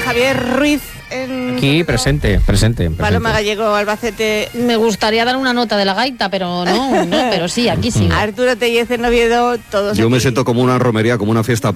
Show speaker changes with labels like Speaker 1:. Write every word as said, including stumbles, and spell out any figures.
Speaker 1: Javier Ruiz en
Speaker 2: Aquí, presente, presente, presente.
Speaker 1: Paloma Gallego, Albacete.
Speaker 3: Me gustaría dar una nota de la gaita, pero no, no pero sí, aquí sí.
Speaker 1: Arturo Tellez en Oviedo, todos
Speaker 4: Yo
Speaker 1: aquí.
Speaker 4: me siento como una romería, como una fiesta